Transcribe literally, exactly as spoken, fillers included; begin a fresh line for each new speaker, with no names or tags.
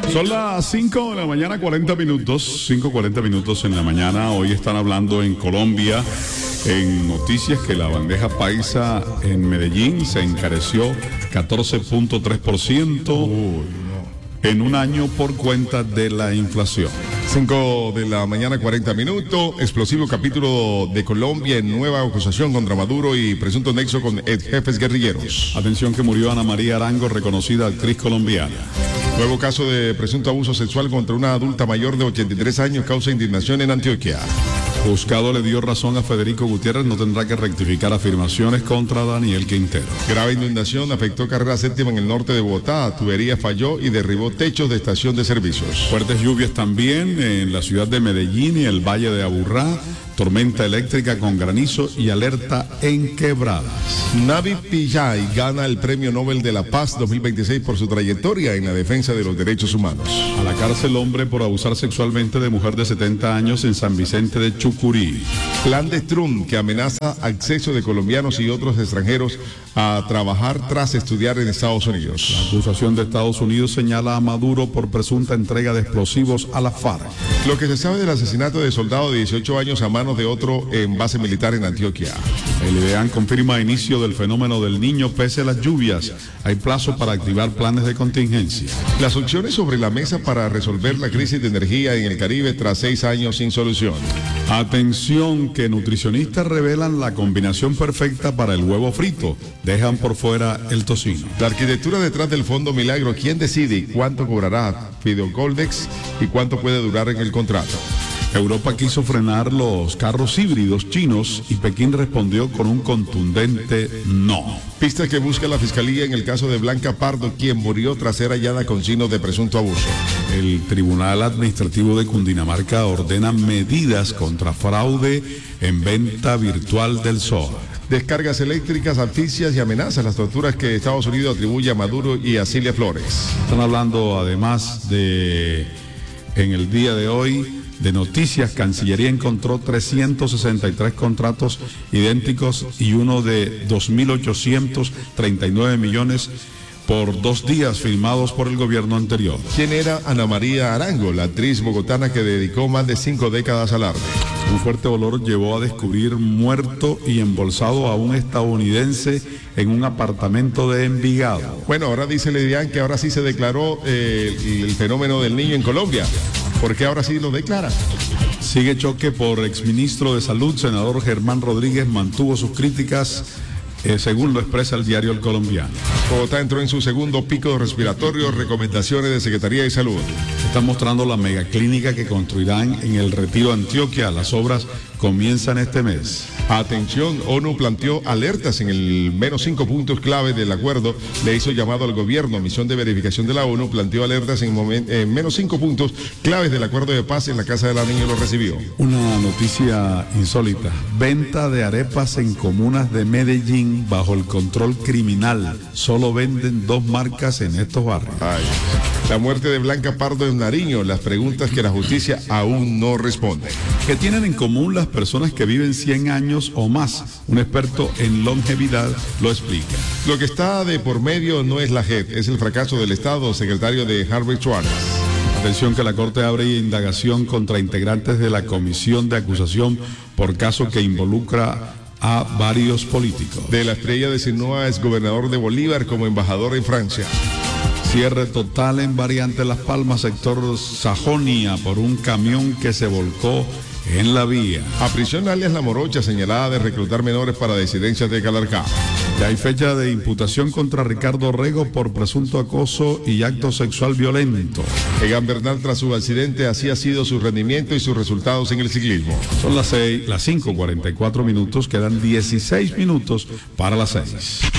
Son las cinco de la mañana, cuarenta minutos, cinco cuarenta minutos en la mañana. Hoy están hablando en Colombia, en noticias, que la bandeja paisa en Medellín se encareció catorce punto tres por ciento en un año por cuenta de la inflación.
cinco de la mañana, cuarenta minutos. Explosivo capítulo de Colombia en nueva acusación contra Maduro y presunto nexo con jefes guerrilleros.
Atención que murió Ana María Arango, reconocida actriz colombiana.
Nuevo caso de presunto abuso sexual contra una adulta mayor de ochenta y tres años causa indignación en Antioquia.
Juzgado le dio razón a Federico Gutiérrez, no tendrá que rectificar afirmaciones contra Daniel Quintero.
Grave inundación afectó carrera séptima en el norte de Bogotá. Tubería falló y derribó techos de estación de servicios.
Fuertes lluvias también en la ciudad de Medellín y el Valle de Aburrá. Tormenta eléctrica con granizo y alerta en quebradas.
Navi Pillay gana el Premio Nobel de la Paz dos mil veintiséis por su trayectoria en la defensa de los derechos humanos.
A la cárcel hombre por abusar sexualmente de mujer de setenta años en San Vicente de Chucurí.
Plan de Trump que amenaza acceso de colombianos y otros extranjeros a trabajar tras estudiar en Estados Unidos.
La acusación de Estados Unidos señala a Maduro por presunta entrega de explosivos a la FARC.
Lo que se sabe del asesinato de soldado de dieciocho años a manos de otro en base militar en Antioquia.
El IDEAN confirma inicio del fenómeno del Niño pese a las lluvias. Hay plazo para activar planes de contingencia.
Las opciones sobre la mesa para resolver la crisis de energía en el Caribe tras seis años sin solución.
Atención, que nutricionistas revelan la combinación perfecta para el huevo frito. Dejan por fuera el tocino.
La arquitectura detrás del Fondo Milagro. ¿Quién decide cuánto cobrará Fideocoldex y cuánto puede durar en el contrato?
Europa quiso frenar los carros híbridos chinos y Pekín respondió con un contundente no.
Pistas que busca la Fiscalía en el caso de Blanca Pardo, quien murió tras ser hallada con signos de presunto abuso.
El Tribunal Administrativo de Cundinamarca ordena medidas contra fraude en venta virtual del S O A.
Descargas eléctricas, asfixias y amenazas, las torturas que Estados Unidos atribuye a Maduro y a Cilia Flores.
Están hablando además de, en el día de hoy, de noticias. Cancillería encontró trescientos sesenta y tres contratos idénticos y uno de dos mil ochocientos treinta y nueve millones por dos días firmados por el gobierno anterior.
¿Quién era Ana María Arango, la actriz bogotana que dedicó más de cinco décadas al arte?
Un fuerte olor llevó a descubrir muerto y embolsado a un estadounidense en un apartamento de Envigado.
Bueno, ahora dice Lidian que ahora sí se declaró eh, el, el fenómeno del niño en Colombia. ¿Por qué ahora sí lo declara?
Sigue choque por exministro de Salud. Senador Germán Rodríguez mantuvo sus críticas, eh, según lo expresa el diario El Colombiano.
Bogotá entró en su segundo pico respiratorio. Recomendaciones de Secretaría de Salud.
Están mostrando la megaclínica que construirán en el Retiro, Antioquia. Las obras comienzan este mes.
Atención, ONU planteó alertas en el menos cinco puntos clave del acuerdo. Le hizo llamado al gobierno. Misión de verificación de la ONU planteó alertas en, moment, en menos cinco puntos claves del acuerdo de paz. En la Casa de la Niña lo recibió.
Una noticia insólita. Venta de arepas en comunas de Medellín bajo el control criminal. Solo venden dos marcas en estos barrios.
Ay. La muerte de Blanca Pardo en Nariño. Las preguntas que la justicia aún no responde.
¿Qué tienen en común las personas que viven cien años o más? Un experto en longevidad lo explica.
Lo que está de por medio no es la J E P, es el fracaso del Estado, secretario de Harvey Schwartz.
Atención que la Corte abre indagación contra integrantes de la comisión de acusación por caso que involucra a varios políticos.
De la Estrella designó a exgobernador de Bolívar como embajador en Francia.
Cierre total en variante Las Palmas, sector Sajonia, por un camión que se volcó en la vía.
A prisión alias La Morocha, señalada de reclutar menores para disidencias de Calarcá.
Ya hay fecha de imputación contra Ricardo Rego por presunto acoso y acto sexual violento.
Egan Bernal, tras su accidente, así ha sido su rendimiento y sus resultados en el ciclismo.
Son las seis, las cinco cuarenta y cuatro minutos, quedan dieciséis minutos para las seis.